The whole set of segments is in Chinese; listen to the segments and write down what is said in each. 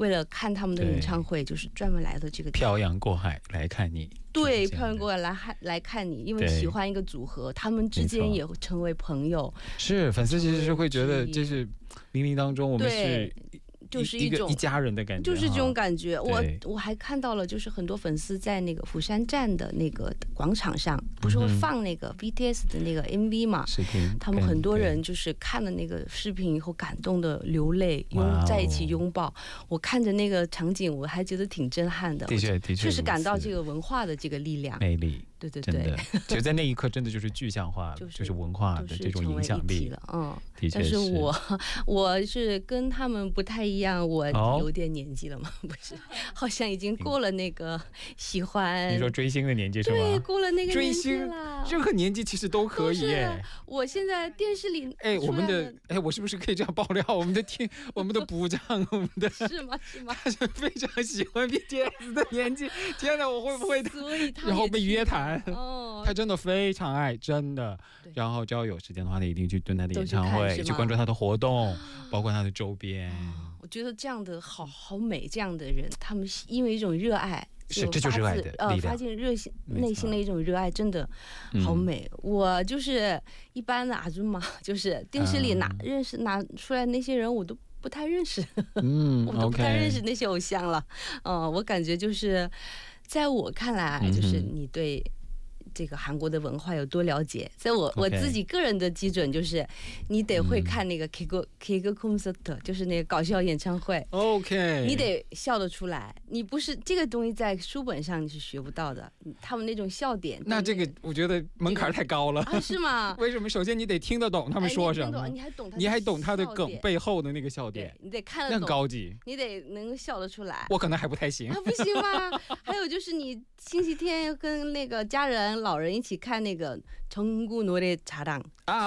为了看他们的演唱会，就是专门来的这个漂洋过海来看你。 对，漂洋过海来看你，因为喜欢一个组合，他们之间也会成为朋友。 是粉丝其实是会觉得，就是冥冥当中我们是。 就是一种一家人的感觉， 就是这种感觉。我还看到了，就是很多粉丝在那个釜山站的那个广场上，不是会放那个 BTS 的那个 MV 嘛？他们很多人就是看了那个视频以后感动的流泪，在一起拥抱。我看着那个场景，我还觉得挺震撼的。 的确， 确实感到这个文化的这个力量、 魅力。 对对对， 其实在那一刻真的就是具象化了，就是文化的这种影响力了。的确是。 但是我是跟他们不太一样，我有点年纪了嘛，不是，好像已经过了那个喜欢。 你说追星的年纪是吗？ 对，过了那个年纪了。 追星任何年纪其实都可以耶。 我现在电视里， 我们的我是不是可以这样爆料？我们的部长，我们的是吗？ 他是非常喜欢 BTS 的年纪。天哪，我会不会？ 所以他然后被约谈。他真的非常爱，真的。然后只要有时间的话，他一定去蹲他的演唱会，去关注他的活动，包括他的周边。 我觉得这样的好美，这样的人，他们因为一种热爱， 这就是热爱的力量， 发自内心的一种热爱，真的好美。我就是一般的阿尊嘛，就是电视里拿出来那些人，我都不太认识，我都不太认识那些偶像了。我感觉就是在我看来，就是你对这个韩国的文化有多了解，在我自己个人的基准就是你得会看那个 K-pop concert， 就是那个搞笑演唱会。你得笑得出来，你不是这个东西在书本上你是学不到的，他们那种笑点。 那这个我觉得门槛太高了。 是吗？ 为什么？首先你得听得懂他们说什么，你还懂他的梗背后的那个笑点， 你得看得懂， 那高级， 你得能够笑得出来。 我可能还不太行。 不行吗？还有就是你星期天跟那个家人老人一起看那个전국 노래 자랑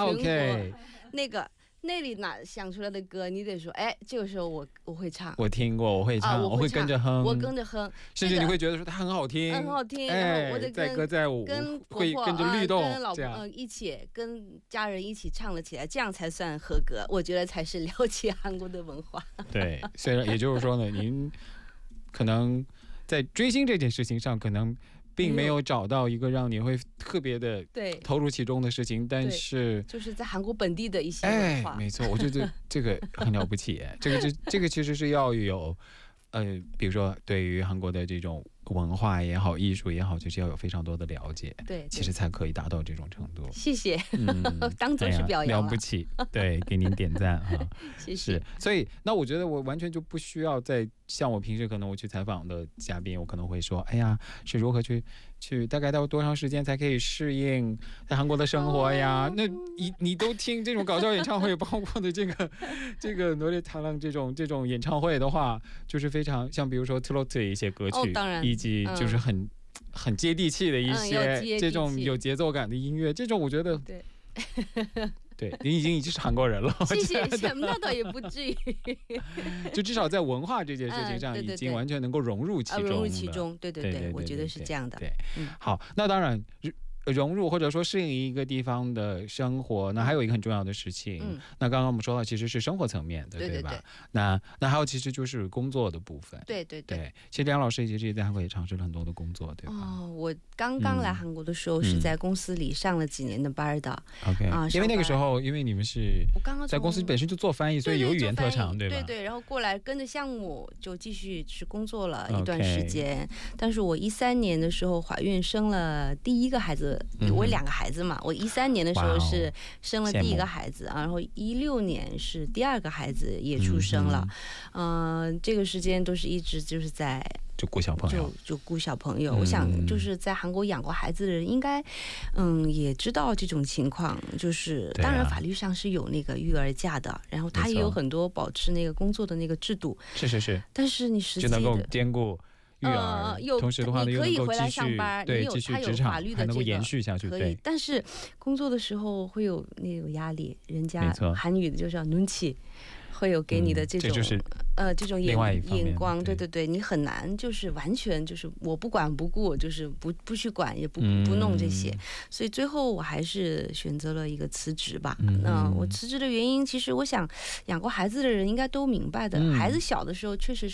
OK， 那里哪想出来的歌，你得说，这个时候我会唱， 我听过，我会唱，我会跟着哼，甚至你会觉得说它很好听， 然后我得载歌载舞， 跟会跟着律动， 跟老婆一起，跟家人一起唱了起来，这样才算合格。我觉得才是了解韩国的文化。 对，虽然也就是说呢，您可能在追星这件事情上，可能并没有找到一个让你会特别的投入其中的事情，但是就是在韩国本地的一些文化。 没错，我觉得这个很了不起。这个其实是要有比如说对于韩国的这种文化也好，艺术也好，就是要有非常多的了解， 对， 其实才可以达到这种程度。 谢谢，当作是表扬了不起，对，给您点赞哈。 谢谢。 所以那我觉得我完全就不需要再像我平时可能我去采访的嘉宾，我可能会说，哎呀，是如何去大概到多长时间才可以适应在韩国的生活呀？那你都听这种搞笑演唱会，包括的这个노래 자랑这种演唱会的话，就是非常像比如说 트로트 一些歌曲， 当然， 以及就是很接地气的一些这种有节奏感的音乐，这种我觉得对，你已经是韩国人了。 谢谢，那倒也不至于。 就至少在文化这件事情上，已经完全能够融入其中。 融入其中，对对对，我觉得是这样的。 对，好，那当然。融入或者说适应一个地方的生活，那还有一个很重要的事情，那刚刚我们说到其实是生活层面的，对吧？那还有其实就是工作的部分。对。其实梁老师其实也在韩国也尝试了很多的工作，对吧？ 我刚刚来韩国的时候是在公司里上了几年的班的。 OK，因为那个时候因为你们是在公司本身就做翻译，所以有语言特长，对吧？ 对，然后过来跟着项目就继续是工作了一段时间。但是我13年的时候怀孕生了第一个孩子。我2个孩子嘛，我13年的时候是生了第一个孩子，然后16年是第2个孩子也出生了。这个时间都是一直就是在就顾小朋友， 就顾小朋友。我想就是在韩国养过孩子的人应该也知道这种情况，就是当然法律上是有那个育儿假的，然后他也有很多保持那个工作的那个制度， 是， 但是你实际就能够兼顾育儿，同时的话呢又能够继续继续职场，还能够延续下去。对， 但是工作的时候会有那种压力，人家韩语的就是눈치，会有给你的这种眼光，对，你很难就是完全就是我不管不顾，就是不去管也不弄这些，所以最后我还是选择了一个辞职吧。那我辞职的原因，其实我想养过孩子的人应该都明白的，孩子小的时候确实是